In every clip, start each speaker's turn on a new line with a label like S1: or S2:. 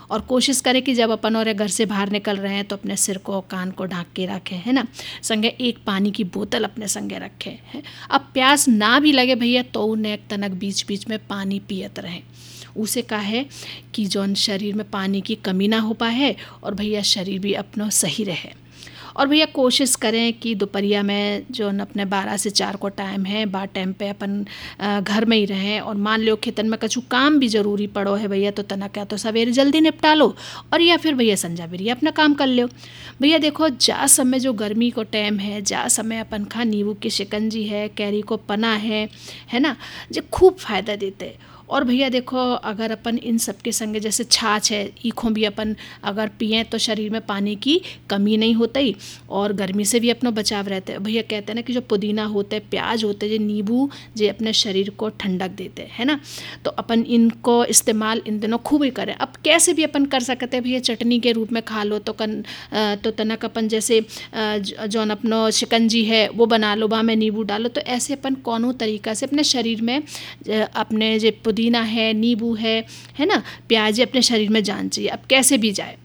S1: और कोशिश करें कि जब अपन और घर से बाहर निकल रहे हैं तो अपने सिर को कान को ढांक के रखें, है ना। संगे एक पानी की बोतल अपने संगे रखें है। अब प्यास ना भी लगे भैया तो उन्हें तनक बीच बीच में पानी पियत रहें। उसे का है कि जौन शरीर में पानी की कमी ना हो पाए और भैया शरीर भी अपना सही रहे। और भैया कोशिश करें कि दोपहरिया में जो अपने 12 से 4 को टाइम है, बार टाइम पे अपन घर में ही रहें। और मान लो खेतन में कछु काम भी जरूरी पड़ो है भैया तो तना क्या तो सवेरे जल्दी निपटा लो और या फिर भैया संजा बेरिया अपना काम कर लो। भैया देखो जा समय जो गर्मी को टाइम है, जा समय अपन खा नींबू की शिकंजी है, कैरी को पना है ना, जो खूब फायदा देते। और भैया देखो अगर अपन इन सब के संगे जैसे छाछ है, ईखों भी अपन अगर पिएं तो शरीर में पानी की कमी नहीं होती और गर्मी से भी अपना बचाव रहता है। भैया कहते हैं ना कि जो पुदीना होते हैं, प्याज होते हैं, जो नींबू जो अपने शरीर को ठंडक देते हैं, है ना। तो अपन इनको इस्तेमाल इन दिनों खूब ही करें। अब कैसे भी अपन कर सकते हैं भैया, चटनी के रूप में खा लो तो तनक अपन जैसे जौन अपनो शिकंजी है वो बना लो, वहाँ में नींबू डालो, तो ऐसे अपन कौनो तरीका से अपने शरीर में अपने जो पुदीना है, नींबू है ना, प्याज अपने शरीर में जान चाहिए। अब कैसे भी जाए।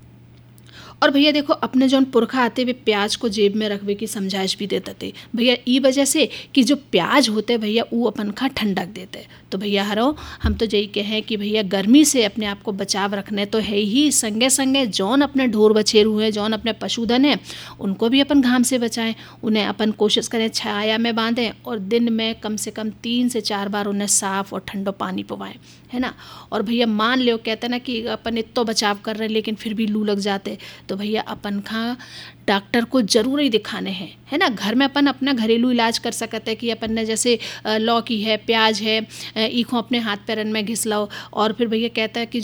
S1: और भैया देखो अपने जौन पुरखा आते वे प्याज को जेब में रखवे की समझाइश भी देते थे भैया, ई वजह से कि जो प्याज होते भैया वो अपन खा ठंडक देते। तो भैया हरो हम तो यही कहें कि भैया गर्मी से अपने आप को बचाव रखने तो है ही, संगे संगे जौन अपने ढोर बछेरू है, जौन अपने पशुधन है, उनको भी अपन घाम से बचाएं। उन्हें अपन कोशिश करें छाया में बांधें और दिन में कम से कम 3 से 4 बार उन्हें साफ और ठंडो पानी पिवाएं, है ना। और भैया मान लो कहते ना कि अपन इतो बचाव कर रहे हैं लेकिन फिर भी लू लग जाते, तो भैया अपन खा डॉक्टर को जरूर ही दिखाने हैं, है ना। घर में अपन अपना घरेलू इलाज कर सकते हैं कि अपन ने जैसे लौकी है, प्याज है, ईखों अपने हाथ पैरन में घिस लो। और फिर भैया कहता है कि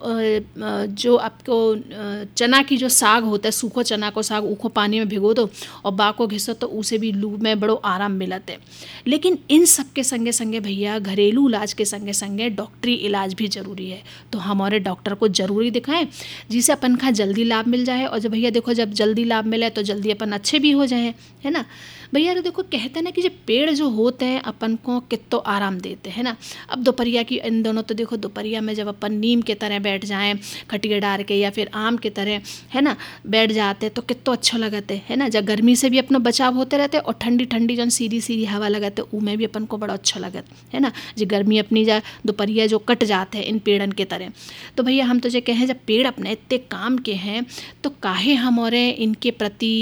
S1: जो आपको चना की जो साग होता है, सूखो चना को साग ऊखो पानी में भिगो दो और बा को घिसो तो उसे भी लू में बड़ो आराम मिलता है। लेकिन इन सब के संगे संगे भैया घरेलू इलाज के संगे संगे डॉक्टरी इलाज भी जरूरी है। तो हमारे डॉक्टर को जरूरी दिखाएं जिससे अपन का जल्दी लाभ मिल जाए। और जब भैया देखो जब जल्दी लाभ मिले तो जल्दी अपन अच्छे भी हो जाएं, है ना। भैया देखो कहते हैं ना कि जो पेड़ जो होते हैं अपन को कितो आराम देते हैं ना। अब दोपहरिया की इन दोनों तो देखो दोपहरिया में जब अपन नीम के तरह बैठ जाएं खटिया डार के या फिर आम के तरह, है ना, बैठ जाते तो कितो अच्छा लगते, है ना। जब गर्मी से भी अपना बचाव होते रहते और ठंडी ठंडी जो सीधी सीधी हवा लगाते उमें भी अपन को बड़ा अच्छा लगता, है ना। जो गर्मी अपनी जा दोपहरिया जो कट जाते हैं इन पेड़न के तरह। तो भैया हम तो जो कहें जब पेड़ अपने इतने काम के हैं तो काहे हम और इनके प्रति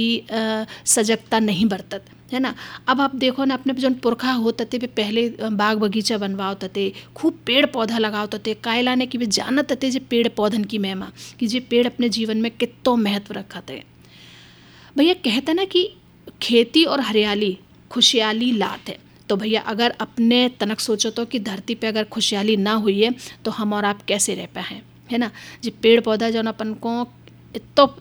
S1: सजगता नहीं बरतत, है ना। अब आप देखो ना अपने जो पुरखा होते थे पहले बाग बगीचा बनवाते थे, खूब पेड़ पौधा लगाते थे, काय लाने की भी जानते थे जो पेड़ पौधन की महिमा कि जो पेड़ अपने जीवन में कितो महत्व रखा थे। भैया कहते ना कि खेती और हरियाली खुशहाली लात है। तो भैया अगर अपने तनक सोचो तो कि धरती पे अगर खुशहाली ना हुई है तो हम और आप कैसे रह पाए, है ना। जो पेड़ पौधा जो अपन को तो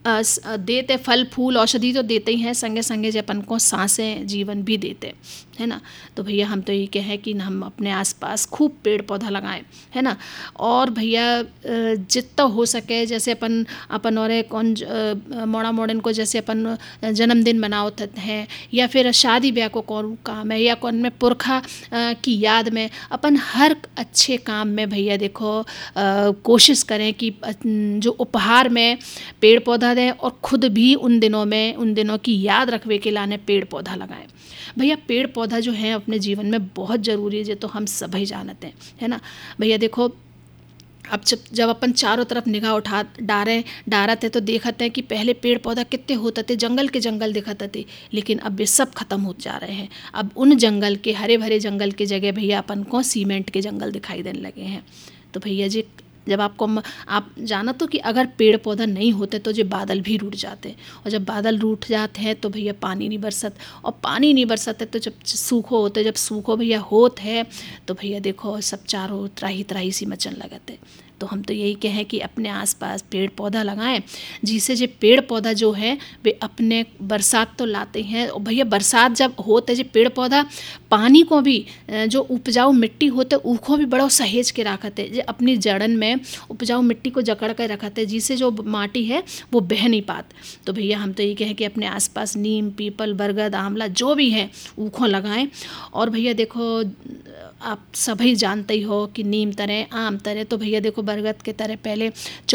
S1: देते, फल फूल औषधि तो देते ही हैं, संगे संगे जो अपन को सांसें जीवन भी देते, है ना। तो भैया हम तो ये कहें कि हम अपने आसपास खूब पेड़ पौधा लगाएं, है ना। और भैया जितना हो सके जैसे अपन और कौन मोड़ा मोड़न को जैसे अपन जन्मदिन मनाते हैं या फिर शादी ब्याह को कौन काम है या कौन में पुरखा की याद में अपन हर अच्छे काम में भैया देखो कोशिश करें कि जो उपहार में पेड़ पौधा दें और खुद भी उन दिनों की याद रखवे के लाने पेड़ पौधा लगाएं। भैया पेड़ पौधा जो है अपने जीवन में बहुत ज़रूरी है, जो तो हम सभी जानते हैं, है ना। भैया देखो अब जब अपन चारों तरफ निगाह उठा डारते तो देखते हैं कि पहले पेड़ पौधा कितने होते थे, जंगल के जंगल दिखाते थे, लेकिन अब वे सब खत्म होते जा रहे हैं। अब उन जंगल के हरे भरे जंगल के जगह भैया अपन को सीमेंट के जंगल दिखाई देने लगे हैं। तो भैया जी जब आप जाना तो कि अगर पेड़ पौधा नहीं होते तो जो बादल भी रूठ जाते, और जब बादल रूठ जाते हैं तो भैया पानी नहीं बरसत, और पानी नहीं बरसते तो जब सूखो होते, जब सूखो भैया होत है तो भैया देखो सब चारों त्राही त्राही सी मचन लगते। तो हम तो यही कहें कि अपने आसपास पेड़ पौधा लगाएं, जिससे जो पेड़ पौधा जो है वे अपने बरसात तो लाते हैं। और भैया बरसात जब होते जो पेड़ पौधा पानी को भी जो उपजाऊ मिट्टी होते उसको भी बड़ा सहेज के रखते, जो अपनी जड़न में उपजाऊ मिट्टी को जकड़ कर रखते, जिससे जो माटी है वो बह नहीं पात। तो भैया हम तो ये कहें कि अपने आसपास नीम पीपल बरगद आंवला जो भी है ऊखों लगाएं। और भैया देखो आप सभी जानते ही हो कि नीम तरह आम तरह, तो भैया देखो बरगद के तरह पहले